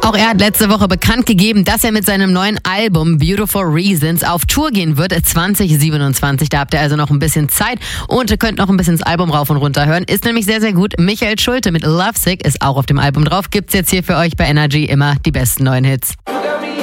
Auch er hat letzte Woche bekannt gegeben, dass er mit seinem neuen Album Beautiful Reasons auf Tour gehen wird 2027. Da habt ihr also noch ein bisschen Zeit und ihr könnt noch ein bisschen das Album rauf und runter hören. Ist nämlich sehr, sehr gut. Michael Schulte mit Lovesick ist auch auf dem Album drauf. Gibt's jetzt hier für euch bei Energy immer die besten neuen Hits.